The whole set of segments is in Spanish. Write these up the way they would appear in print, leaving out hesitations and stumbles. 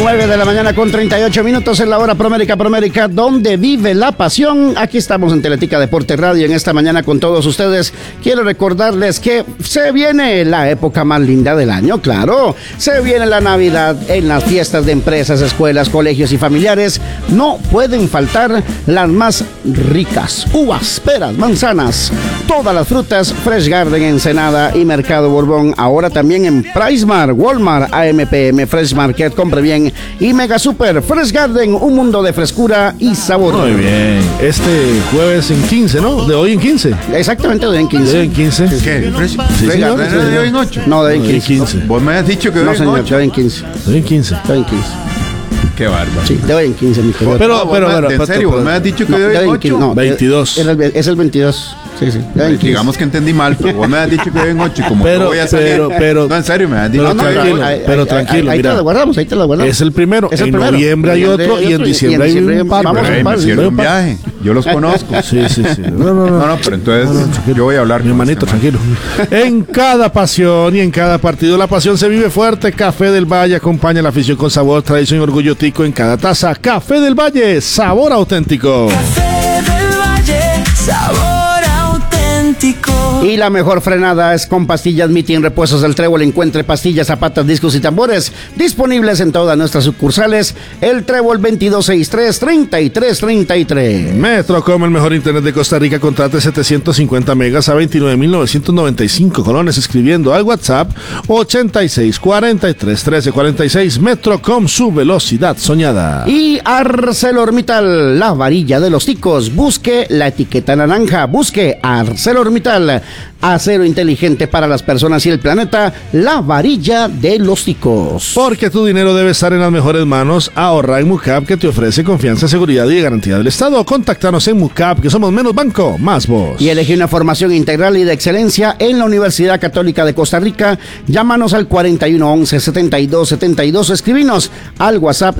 9 de la mañana con 38 minutos en la hora Promérica, donde vive la pasión. Aquí estamos en Teletica Deporte Radio en esta mañana con todos ustedes. Quiero recordarles que se viene la época más linda del año, claro. Se viene la Navidad. En las fiestas de empresas, escuelas, colegios y familiares no pueden faltar las más ricas uvas, peras, manzanas, todas las frutas. Fresh Garden, Ensenada y Mercado Borbón. Ahora también en PriceMart, Walmart, AMPM, Fresh Market, Compre Bien y Mega Super. Fresh Garden, un mundo de frescura y sabor. Muy bien. Este jueves en 15, ¿no? De hoy en 15. Exactamente, de hoy en 15. ¿De hoy en 15? ¿Qué? ¿Fresh Garden Garden de hoy en 8? No, de hoy en 15. Vos me has dicho que de No, hoy en señor, 8. de hoy en 15. De hoy en 15. De hoy en 15. Qué bárbaro. Sí, de hoy en 15, mi querido. Pero, ¿en serio? ¿Vos me has dicho que No, de hoy de en hoy en 15, 8? no, 22. Es el 22. Sí, de hoy en 15. Digamos que entendí mal, pero vos me has dicho que de hoy en 8 y como Pero- no voy a salir. pero- No, en serio, me has dicho. pero que de hoy en tranquilo, 8. pero tranquilo, ahí te mira. lo guardamos, ahí te lo guardamos. Es el primero. Es el En primero. noviembre hay otro y en diciembre hay un par. Vamos Pero, a un par, me sirve sí. un viaje. Yo los conozco. Sí. No. No, pero entonces yo voy a hablar Mi con hermanito, este man. tranquilo. En cada pasión y en cada partido, la pasión se vive fuerte. Café del Valle acompaña la afición con sabor, tradición y orgullo tico en cada taza. Café del Valle, sabor auténtico. Café del Valle, sabor auténtico. Y la mejor frenada es con pastillas Miti en Repuestos del Trébol. Encuentre pastillas, zapatas, discos y tambores disponibles en todas nuestras sucursales. El Trébol 2263-3333. Metrocom, el mejor internet de Costa Rica. Contrate 750 megas a 29.995 colones escribiendo al WhatsApp 86 43 13 46. Metrocom, su velocidad soñada. Y ArcelorMittal, la varilla de los ticos. Busque la etiqueta naranja. Busque ArcelorMittal. Acero inteligente para las personas y el planeta. La varilla de los ticos. Porque tu dinero debe estar en las mejores manos. Ahorra en Mucap, que te ofrece confianza, seguridad y garantía del Estado. Contáctanos en Mucap, que somos menos banco, más vos. Y elegí una formación integral y de excelencia en la Universidad Católica de Costa Rica. Llámanos al 4111-7272. Escribinos al WhatsApp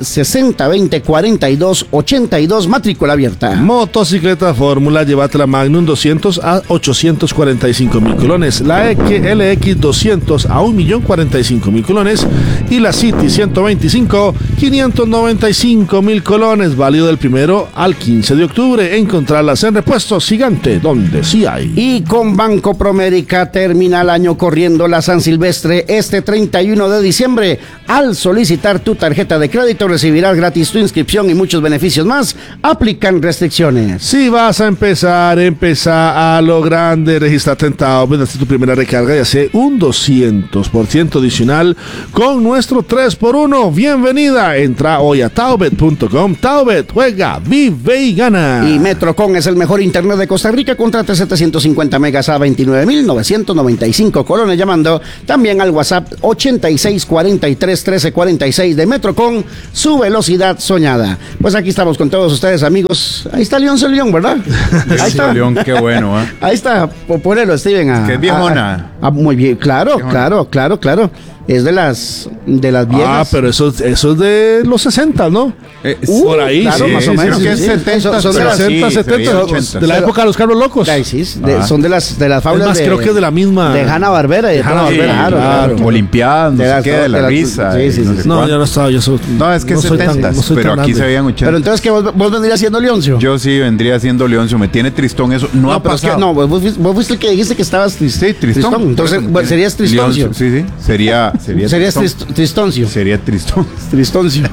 6020-4282. Matrícula abierta. Motocicleta Fórmula, llévatela Magnum 200 a 845 mil colones. La LX 200 a 1.045.000 colones. Y la City 125, 595.000 colones. Válido del 1 al 15 de octubre. Encontrarlas en Repuestos Gigante, donde sí hay. Y con Banco Promérica termina el año corriendo la San Silvestre este 31 de diciembre. Al solicitar tu tarjeta de crédito recibirás gratis tu inscripción y muchos beneficios más. Aplican restricciones. Si vas a empezar a lo grande, regístrate en Taubet, haz tu primera recarga y hace un 200% adicional con nuestro 3x1. Bienvenida, entra hoy a taubet.com. Taubet, juega, vive y gana. Y Metrocom es el mejor internet de Costa Rica. Contrate 750 megas a 29.995 colones llamando también al WhatsApp 86 43 13 46 de Metrocom, su velocidad soñada. Pues aquí estamos con todos ustedes, amigos. Ahí está León, ¿verdad? Ahí está. León, qué bueno, ¿eh? Ahí está, ponelo, Steven. Que es viejona. Muy bien, claro. Es de las viejas. Ah, pero eso es de los 60, ¿no? Por ahí, claro, sí, más o sí, menos. sí, que sí. 70, Son de las 60, 70, de la época de los Carlos Locos. Son de las faulas Es más, de, creo que es de la misma. de Hanna-Barbera y de Hanna-Barbera, claro. Olimpiadas, no De sé las- qué, de la de las- risa. sí, sí, y no sí. sé No, cuánto. yo no estaba, yo soy. No, es que no soy 70, no soy pero tan aquí grande. se veían 80. Pero entonces, ¿qué vos vendrías siendo Leoncio? Yo sí vendría siendo Leoncio, me tiene tristón eso. No ha pero es que pasado. vos fuiste el que dijiste que estabas Sí, tristón. Entonces, bueno, serías Tristoncio. Leoncio, sí. Sería Serías tristón. Tristoncio. Sería tristón. Tristoncio.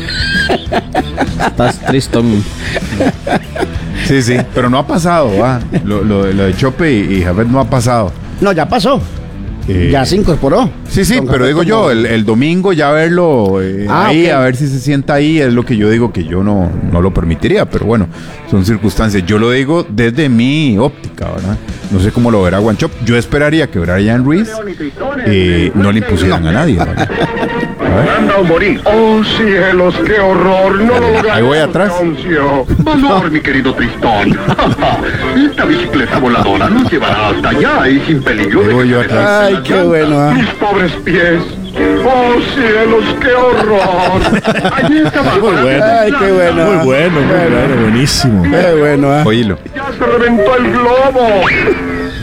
Estás tristón. Sí, pero no ha pasado, ¿va? Lo de Chope y Javert no ha pasado. No, ya pasó. Ya se incorporó. Sí, Don pero Javier, digo yo, como- el domingo ya verlo ahí, ok. a ver si se sienta ahí, es lo que yo digo que yo no lo permitiría, pero bueno, son circunstancias. Yo lo digo desde mi óptica, ¿verdad? No sé cómo lo verá Guanchop. Yo esperaría que Brian Ruiz no le impusieran a nadie, ¿verdad? Anda un morir. Oh, cielos, qué horror. No lo lograré. Ahí voy atrás. Leoncio. Valor, mi querido Tristón. Esta bicicleta voladora nos llevará hasta allá y sin peligro Ahí de voy que yo se me atrás. salten Ay, las qué llantas. bueno, ¿ah? Mis pobres pies. Oh, cielos, qué horror. Allí está Muy bueno. Ay, qué bueno. Muy bueno, buenísimo. Qué bueno, ¿ah? Oílo. Ya se reventó el globo.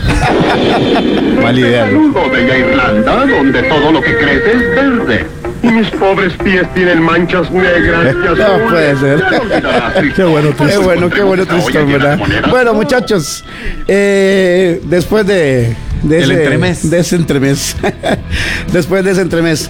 Mala Te idea. ¿no? saludo de Irlanda, donde todo lo que crece es verde. mis pobres pies tienen manchas negras y azules. No puede ser. Ya lo olvidarás, Tristón. Qué bueno, Qué bueno, Tristón, ¿verdad? Bueno, muchachos, después de El entremés. de ese entremés, después de ese entremés,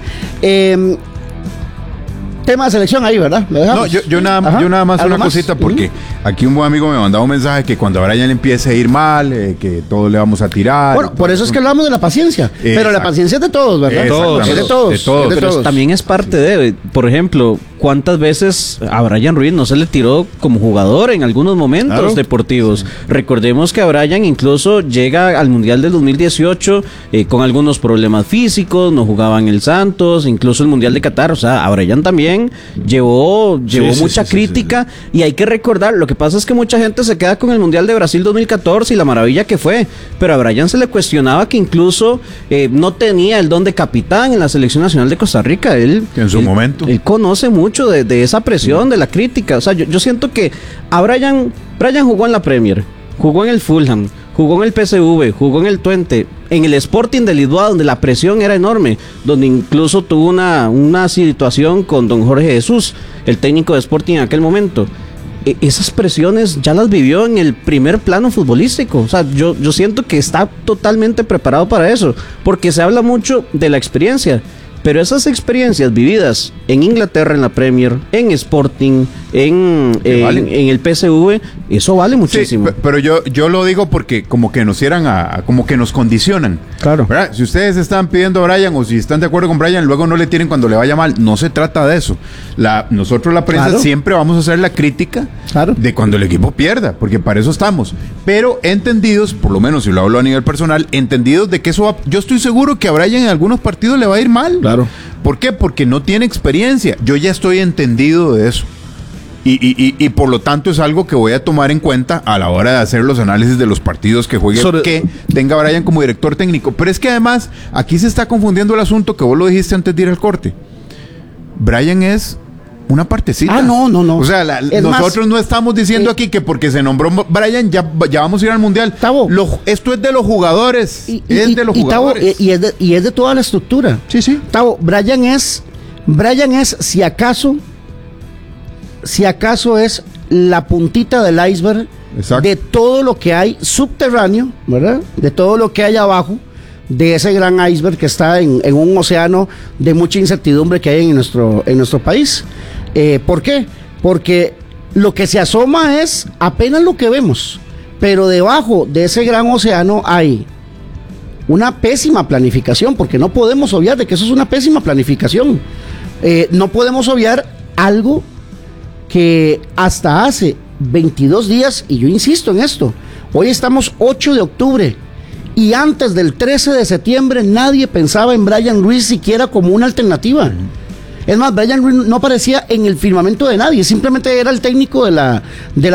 tema de selección ahí, ¿verdad? ¿Lo dejamos? No, yo nada más ¿Algo una cosita, porque aquí un buen amigo me mandaba un mensaje que cuando a Brian le empiece a ir mal, que todos le vamos a tirar. Bueno, por eso es que hablamos de la paciencia. Pero la paciencia es de todos, ¿verdad? Exactamente. Es de todos. De todos. es de Pero todos. también es parte de, por ejemplo, ¿cuántas veces a Brian Ruiz no se le tiró como jugador en algunos momentos Claro. deportivos? Recordemos que a Brian incluso llega al Mundial del 2018 con algunos problemas físicos, no jugaba en el Santos, incluso el Mundial de Qatar. O sea, a Brian también llevó Sí, mucha sí, crítica y hay que recordar, lo que pasa es que mucha gente se queda con el Mundial de Brasil 2014 y la maravilla que fue, pero a Brian se le cuestionaba que incluso no tenía el don de capitán en la Selección Nacional de Costa Rica. Él conoce mucho de esa presión, de la crítica. O sea, yo siento que a Brian jugó en la Premier, jugó en el Fulham, jugó en el PSV, jugó en el Twente, en el Sporting de Lisboa, donde la presión era enorme, donde incluso tuvo una situación con don Jorge Jesús, el técnico de Sporting en aquel momento. Esas presiones ya las vivió en el primer plano futbolístico. O sea, yo siento que está totalmente preparado para eso, porque se habla mucho de la experiencia. Pero esas experiencias vividas en Inglaterra, en la Premier, en Sporting, en el PSV, eso vale muchísimo. Sí, pero yo lo digo porque como que nos cierran como que nos condicionan. Claro. ¿Verdad? Si ustedes están pidiendo a Brian o si están de acuerdo con Brian, luego no le tienen cuando le vaya mal. No se trata de eso. Nosotros la prensa Claro. siempre vamos a hacer la crítica de cuando el equipo pierda, porque para eso estamos. Pero entendidos, por lo menos si lo hablo a nivel personal, entendidos de que eso yo estoy seguro que a Brian en algunos partidos le va a ir mal. Claro. ¿Por qué? Porque no tiene experiencia. Yo ya estoy entendido de eso. Y por lo tanto es algo que voy a tomar en cuenta a la hora de hacer los análisis de los partidos que juegue, que tenga Brian como director técnico. Pero es que además aquí se está confundiendo el asunto que vos lo dijiste antes de ir al corte. Brian es una partecita. No. O sea, nosotros no estamos diciendo aquí que porque se nombró Brian ya vamos a ir al Mundial. Tavo, esto es de los jugadores. Es de los jugadores. Y es de toda la estructura. Sí. Tavo, Brian es si acaso es la puntita del iceberg. Exacto. De todo lo que hay subterráneo, ¿verdad? De todo lo que hay abajo de ese gran iceberg que está en un océano de mucha incertidumbre que hay en nuestro país. ¿Por qué? Porque lo que se asoma es apenas lo que vemos, pero debajo de ese gran océano hay una pésima planificación, porque no podemos obviar de que eso es una pésima planificación. No podemos obviar algo que hasta hace 22 días, y yo insisto en esto, hoy estamos 8 de octubre, y antes del 13 de septiembre nadie pensaba en Brian Ruiz siquiera como una alternativa. Es más, Brian Ruiz no aparecía en el firmamento de nadie, simplemente era el técnico de la